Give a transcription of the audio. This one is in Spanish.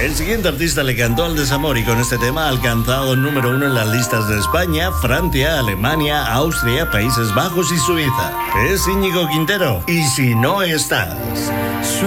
El siguiente artista le cantó al desamor y con este tema ha alcanzado número 1 en las listas de España, Francia, Alemania, Austria, Países Bajos y Suiza. Es Íñigo Quintero. Y si no estás...